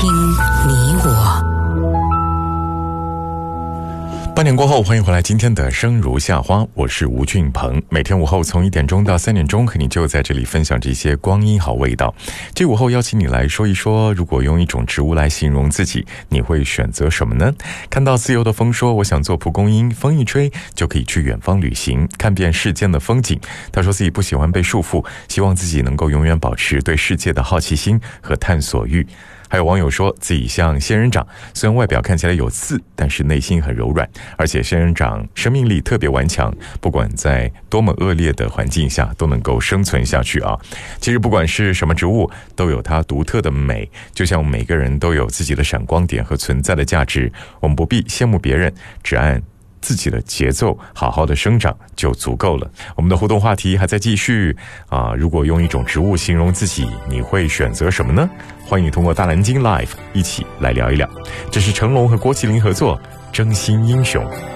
听你我。 8点过后，欢迎回来今天的生如夏花，我是吴俊鹏。每天午后从1点钟到3点钟，和你就在这里分享这些光阴好味道。这午后邀请你来说一说，如果用一种植物来形容自己，你会选择什么呢？看到自由的风说，我想做蒲公英，风一吹就可以去远方旅行，看遍世间的风景。他说自己不喜欢被束缚，希望自己能够永远保持对世界的好奇心和探索欲。还有网友说自己像仙人掌，虽然外表看起来有刺，但是内心很柔软，而且仙人掌生命力特别顽强，不管在多么恶劣的环境下都能够生存下去啊。其实不管是什么植物，都有它独特的美，就像每个人都有自己的闪光点和存在的价值，我们不必羡慕别人，只按自己的节奏好好的生长就足够了。我们的互动话题还在继续如果用一种植物形容自己，你会选择什么呢？欢迎通过大蓝鲸 Live 一起来聊一聊。这是成龙和郭麒麟合作《真心英雄》。